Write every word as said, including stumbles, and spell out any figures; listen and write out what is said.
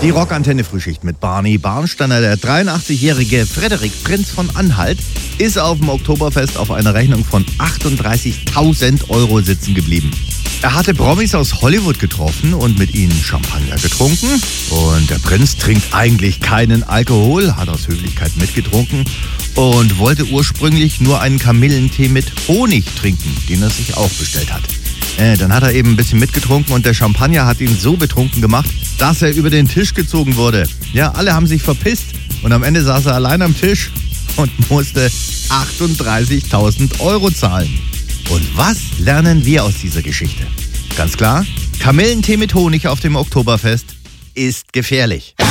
Die Rockantenne-Frühschicht mit Barney Barnsteiner. Der dreiundachtzigjährige Frederik Prinz von Anhalt ist auf dem Oktoberfest auf einer Rechnung von achtunddreißigtausend Euro sitzen geblieben. Er hatte Promis aus Hollywood getroffen und mit ihnen Champagner getrunken. Und der Prinz trinkt eigentlich keinen Alkohol, hat aus Höflichkeit mitgetrunken und wollte ursprünglich nur einen Kamillentee mit Honig trinken, den er sich auch bestellt hat. Äh, dann hat er eben ein bisschen mitgetrunken und der Champagner hat ihn so betrunken gemacht, dass er über den Tisch gezogen wurde. Ja, alle haben sich verpisst und am Ende saß er allein am Tisch und musste achtunddreißigtausend Euro zahlen. Und was lernen wir aus dieser Geschichte? Ganz klar, Kamillentee mit Honig auf dem Oktoberfest ist gefährlich.